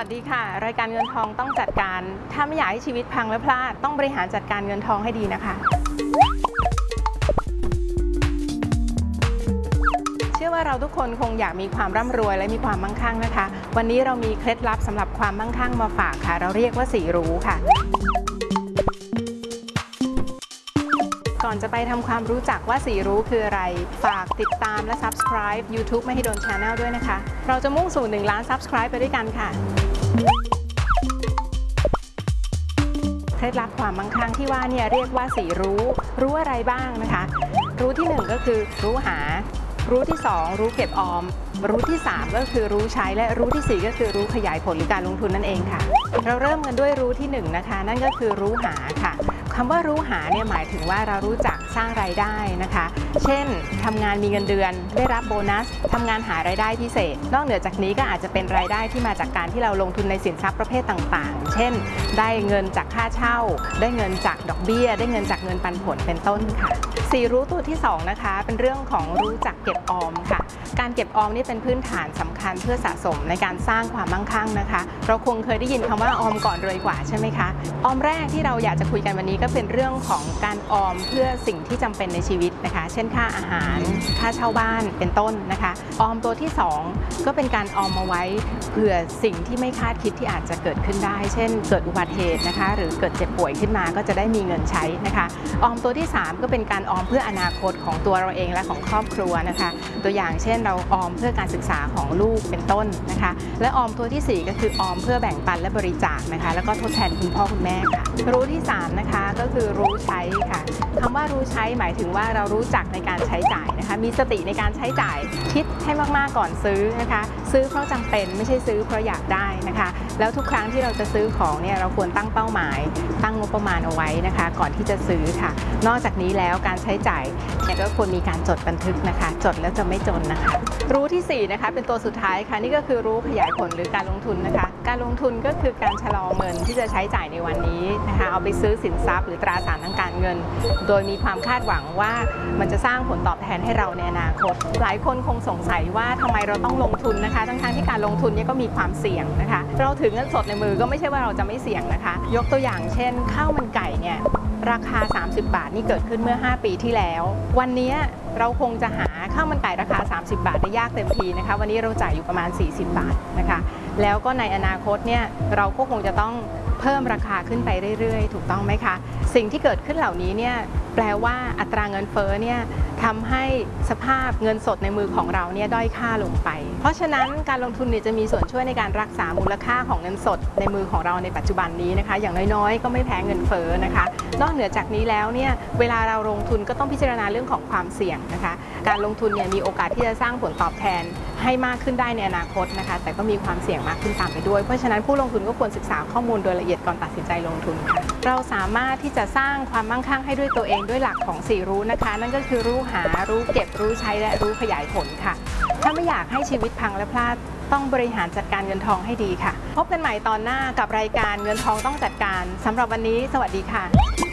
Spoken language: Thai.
วัสดีค่ะรายการเงินทองต้องจัดการถ้าไม่อยากให้ชีวิตพังและพลาดต้องบริหารจัดการเงินทองให้ดีนะคะเชื่อว่าเราทุกคนคงอยากมีความร่ำรวยและมีความมั่งคั่งนะคะวันนี้เรามีเคล็ดลับสำหรับความมั่งคั่งมาฝากค่ะเราเรียกว่า4รู้ค่ะก่อนจะไปทำความรู้จักว่า4รู้คืออะไรฝากติดตามและ Subscribe YouTube ไม่ให้โดน Channel ด้วยนะคะเราจะมุ่งสู่1 ล้าน Subscribe ไปด้วยกันค่ะเคล็ดลับความมั่งคั่งที่ว่าเนี่ยเรียกว่า4รู้อะไรบ้างนะคะรู้ที่1ก็คือรู้หารู้ที่2รู้เก็บออมรู้ที่3ก็คือรู้ใช้และรู้ที่4ก็คือรู้ขยายผลหรือการลงทุนนั่นเองค่ะเราเริ่มกันด้วยรู้ที่1นะคะนั่นก็คือรู้หาค่ะคำว่ารู้หาเนี่ยหมายถึงว่าเรารู้จักสร้างรายได้นะคะเช่นทำงานมีเงินเดือนได้รับโบนัสทำงานหารายได้พิเศษนอกเหนือจากนี้ก็อาจจะเป็นรายได้ที่มาจากการที่เราลงทุนในสินทรัพย์ประเภทต่างๆเช่นได้เงินจากค่าเช่าได้เงินจากดอกเบี้ยได้เงินจากเงินปันผลเป็นต้นค่ะ4รู้ตัวที่2นะคะเป็นเรื่องของรู้จักเก็บออมค่ะการเก็บออมนี่เป็นพื้นฐานสำคัญเพื่อสะสมในการสร้างความมั่งคั่งนะคะเราคงเคยได้ยินคำว่าออมก่อนรวยกว่าใช่ไหมคะออมแรกที่เราอยากจะคุยกันวันนี้ก็เป็นเรื่องของการออมเพื่อสิ่งที่จำเป็นในชีวิตนะคะเช่นค่าอาหารค่าเช่าบ้านเป็นต้นนะคะออมตัวที่2ก็เป็นการออมมาไว้เผื่อสิ่งที่ไม่คาดคิดที่อาจจะเกิดขึ้นได้เช่นเกิดอุบัติเหตุนะคะหรือเกิดเจ็บป่วยขึ้นมาก็จะได้มีเงินใช้นะคะออมตัวที่3ก็เป็นการออมเพื่ออนาคตของตัวเราเองและของครอบครัวนะคะตัวอย่างเช่นเราออมเพื่อการศึกษาของลูกเป็นต้นนะคะและออมตัวที่4ก็คือออมเพื่อแบ่งปันและบริจาคนะคะแล้วก็ทดแทนคุณพ่อคุณแม่ค่ะรู้ที่3นะคะก็คือรู้ใช้ค่ะคำว่ารู้ใช้หมายถึงว่าเรารู้จักในการใช้จ่ายนะคะมีสติในการใช้จ่ายคิดให้มากๆก่อนซื้อนะคะซื้อเพราะจำเป็นไม่ใช่ซื้อเพราะอยากได้นะคะแล้วทุกครั้งที่เราจะซื้อของเนี่ยเราควรตั้งเป้าหมายตั้งงบประมาณเอาไว้นะคะก่อนที่จะซื้อค่ะนอกจากนี้แล้วการใช้จ่ายเนี่ยก็ควรมีการจดบันทึกนะคะจดแล้วจะไม่จนนะคะรู้ที่4นะคะเป็นตัวสุดท้ายค่ะนี่ก็คือรู้ขยายผลหรือการลงทุนนะคะการลงทุนก็คือการชะลอเงินที่จะใช้จ่ายในวันนี้นะคะเอาไปซื้อสินทรัพย์หรือตราสารทางการเงินโดยมีความคาดหวังว่ามันจะสร้างผลตอบแทนให้เราในอนาคตหลายคนคงสงสัยว่าทำไมเราต้องลงทุนนะคะทั้งที่การลงทุนเนี่ยก็มีความเสี่ยงนะคะเราถือเงินสดในมือก็ไม่ใช่ว่าเราจะไม่เสี่ยงนะคะยกตัวอย่างเช่นข้าวมันไก่เนี่ยราคา30 บาทนี่เกิดขึ้นเมื่อ5 ปีที่แล้ววันนี้เราคงจะหาข้าวมันไก่ราคา30 บาทได้ยากเต็มทีนะคะวันนี้เราจ่ายอยู่ประมาณ40 บาทนะคะแล้วก็ในอนาคตเนี่ยเราก็คงจะต้องเพิ่มราคาขึ้นไปเรื่อยๆถูกต้องไหมคะสิ่งที่เกิดขึ้นเหล่านี้เนี่ยแปลว่าอัตราเงินเฟ้อเนี่ยทำให้สภาพเงินสดในมือของเราเนี่ยด้อยค่าลงไปเพราะฉะนั้นการลงทุนเนี่ยจะมีส่วนช่วยในการรักษามูลค่าของเงินสดในมือของเราในปัจจุบันนี้นะคะอย่างน้อยๆก็ไม่แพ้เงินเฟ้อนะคะนอกเหนือจากนี้แล้วเนี่ยเวลาเราลงทุนก็ต้องพิจารณาเรื่องของความเสี่ยงนะคะการลงทุนเนี่ยมีโอกาสที่จะสร้างผลตอบแทนให้มากขึ้นได้ในอนาคตนะคะแต่ก็มีความเสี่ยงมากขึ้นตามไปด้วยเพราะฉะนั้นผู้ลงทุนก็ควรศึกษาข้อมูลโดยละเอียดก่อนตัดสินใจลงทุนค่ะเราสามารถที่จะสร้างความมั่งคั่งให้ด้วยตัวเองด้วยหลักของ4รู้นะคะนั่นก็คือรู้หารู้เก็บรู้ใช้และรู้ขยายผลค่ะถ้าไม่อยากให้ชีวิตพังและพลาดต้องบริหารจัดการเงินทองให้ดีค่ะพบกันใหม่ตอนหน้ากับรายการเงินทองต้องจัดการสำหรับวันนี้สวัสดีค่ะ